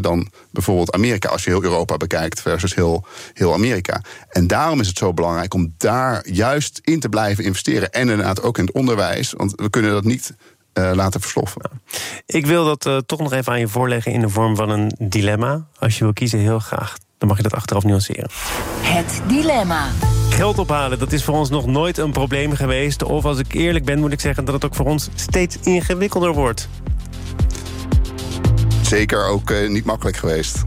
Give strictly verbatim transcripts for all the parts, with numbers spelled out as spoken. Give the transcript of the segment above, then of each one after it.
dan bijvoorbeeld Amerika, als je heel Europa bekijkt versus heel, heel Amerika. En daarom is het zo belangrijk om daar juist in te blijven investeren. En inderdaad ook in het onderwijs, want we kunnen dat niet uh, laten versloffen. Ik wil dat uh, toch nog even aan je voorleggen in de vorm van een dilemma. Als je wil kiezen, heel graag. Dan mag je dat achteraf nuanceren. Het dilemma. Geld ophalen, dat is voor ons nog nooit een probleem geweest. Of als ik eerlijk ben, moet ik zeggen dat het ook voor ons steeds ingewikkelder wordt. Zeker ook uh, niet makkelijk geweest.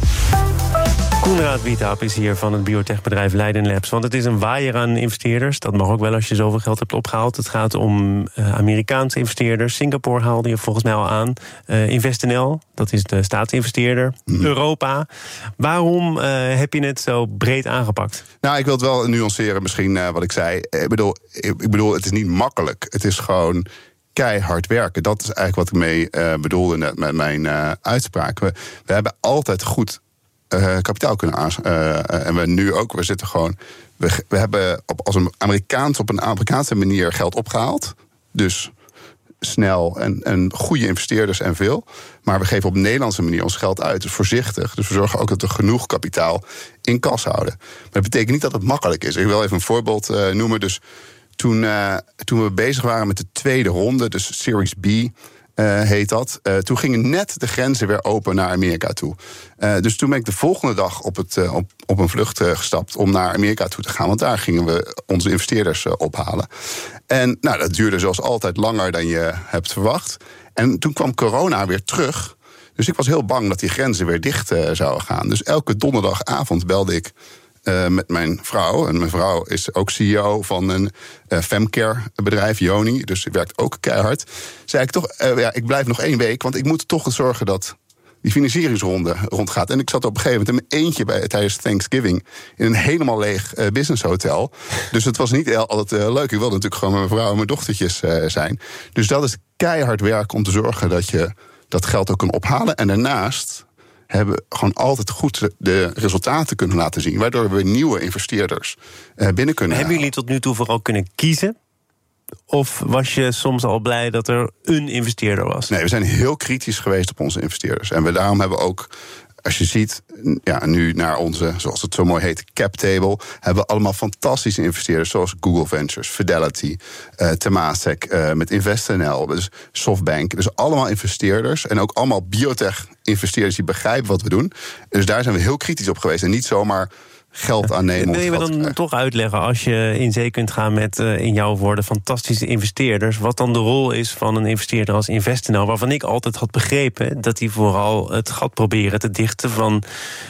Koenraad Wiethap is hier van het biotechbedrijf Leiden Labs. Want het is een waaier aan investeerders. Dat mag ook wel als je zoveel geld hebt opgehaald. Het gaat om uh, Amerikaanse investeerders. Singapore haalde je volgens mij al aan. Uh, InvestNL, dat is de staatsinvesteerder. Mm. Europa. Waarom uh, heb je het zo breed aangepakt? Nou, ik wil het wel nuanceren misschien uh, wat ik zei. Ik bedoel, ik bedoel, het is niet makkelijk. Het is gewoon keihard werken. Dat is eigenlijk wat ik mee uh, bedoelde net met mijn uh, uitspraak. We, we hebben altijd goed Uh, kapitaal kunnen aan. Uh, en we nu ook, we zitten gewoon. We, we hebben op, als een Amerikaans op een Amerikaanse manier geld opgehaald. Dus snel en, en goede investeerders en veel. Maar we geven op een Nederlandse manier ons geld uit. Dus voorzichtig. Dus we zorgen ook dat we genoeg kapitaal in kas houden. Maar dat betekent niet dat het makkelijk is. Ik wil even een voorbeeld uh, noemen. Dus toen, uh, toen we bezig waren met de tweede ronde, dus Series B. Uh, heet dat. Uh, toen gingen net de grenzen weer open naar Amerika toe. Uh, dus toen ben ik de volgende dag op, het, uh, op, op een vlucht uh, gestapt om naar Amerika toe te gaan. Want daar gingen we onze investeerders uh, ophalen. En nou, dat duurde zoals altijd langer dan je hebt verwacht. En toen kwam corona weer terug. Dus ik was heel bang dat die grenzen weer dicht uh, zouden gaan. Dus elke donderdagavond belde ik Uh, met mijn vrouw. En mijn vrouw is ook C E O van een uh, femcare bedrijf, Yoni. Dus ze werkt ook keihard. Zei ik toch, uh, ja, ik blijf nog één week, want ik moet toch zorgen dat die financieringsronde rondgaat. En ik zat op een gegeven moment in mijn eentje bij, tijdens Thanksgiving in een helemaal leeg uh, businesshotel. Dus het was niet altijd uh, leuk. Ik wilde natuurlijk gewoon met mijn vrouw en mijn dochtertjes uh, zijn. Dus dat is keihard werk om te zorgen dat je dat geld ook kan ophalen. En daarnaast hebben gewoon altijd goed de resultaten kunnen laten zien, waardoor we nieuwe investeerders binnen kunnen. Hebben jullie tot nu toe vooral kunnen kiezen? Of was je soms al blij dat er een investeerder was? Nee, we zijn heel kritisch geweest op onze investeerders. En we daarom hebben ook, als je ziet, ja, nu naar onze, zoals het zo mooi heet, cap table, hebben we allemaal fantastische investeerders, zoals Google Ventures, Fidelity, uh, Temasek, uh, met InvestNL, dus Softbank. Dus allemaal investeerders en ook allemaal biotech-investeerders die begrijpen wat we doen. Dus daar zijn we heel kritisch op geweest en niet zomaar geld aannemen. Wil je me dan toch uitleggen, als je in zee kunt gaan met, uh, in jouw woorden, fantastische investeerders, wat dan de rol is van een investeerder als InvestNL, waarvan ik altijd had begrepen dat die vooral het gat proberen te dichten van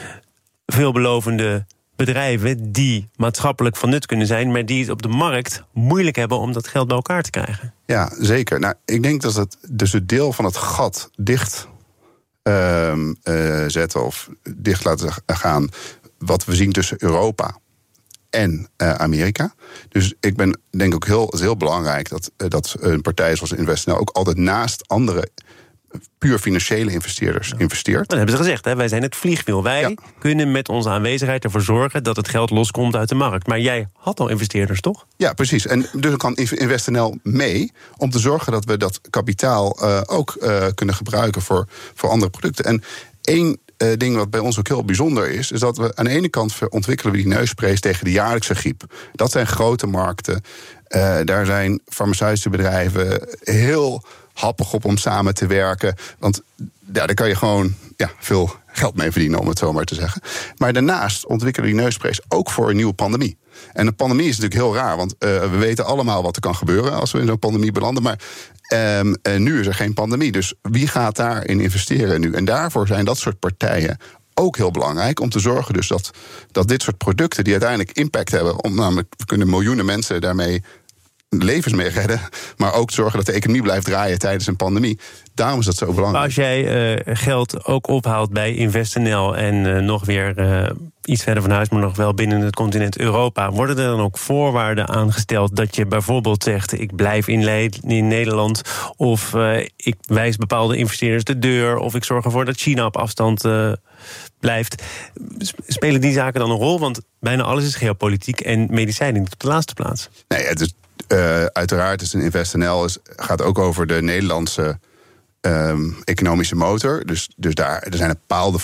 veelbelovende bedrijven die maatschappelijk van nut kunnen zijn, maar die het op de markt moeilijk hebben om dat geld bij elkaar te krijgen? Ja, zeker. Nou, ik denk dat het dus het deel van het gat dicht uh, uh, zetten of dicht laten gaan wat we zien tussen Europa en uh, Amerika. Dus ik ben denk ook heel, het is heel belangrijk dat, uh, dat een partij zoals InvestNL ook altijd naast andere puur financiële investeerders ja. investeert. Dat hebben ze gezegd, hè? Wij zijn het vliegwiel. Wij ja. kunnen met onze aanwezigheid ervoor zorgen dat het geld loskomt uit de markt. Maar jij had al investeerders, toch? Ja, precies. En dus kan InvestNL mee om te zorgen dat we dat kapitaal uh, ook uh, kunnen gebruiken voor, voor andere producten. En één Uh, ding wat bij ons ook heel bijzonder is, is dat we aan de ene kant ontwikkelen we die neusprays tegen de jaarlijkse griep. Dat zijn grote markten. Uh, daar zijn farmaceutische bedrijven heel happig op om samen te werken. Want ja, daar kan je gewoon ja, veel geld mee verdienen, om het zo maar te zeggen. Maar daarnaast ontwikkelen we die neusprays ook voor een nieuwe pandemie. En een pandemie is natuurlijk heel raar, want uh, we weten allemaal wat er kan gebeuren als we in zo'n pandemie belanden. Maar Um, en nu is er geen pandemie, dus wie gaat daarin investeren nu? En daarvoor zijn dat soort partijen ook heel belangrijk om te zorgen dus dat, dat dit soort producten die uiteindelijk impact hebben, om, namelijk we kunnen miljoenen mensen daarmee levens mee redden, maar ook zorgen dat de economie blijft draaien tijdens een pandemie. Daarom is dat zo belangrijk. Maar als jij uh, geld ook ophaalt bij InvestNL en uh, nog weer uh, iets verder van huis, maar nog wel binnen het continent Europa, worden er dan ook voorwaarden aangesteld dat je bijvoorbeeld zegt, ik blijf in, Le- in Nederland, of uh, ik wijs bepaalde investeerders de deur, of ik zorg ervoor dat China op afstand uh, blijft. Spelen die zaken dan een rol? Want bijna alles is geopolitiek en medicijnen niet op de laatste plaats. Nee, het is Uh, uiteraard is een InvestNL is, gaat ook over de Nederlandse um, economische motor. Dus, dus daar er zijn bepaalde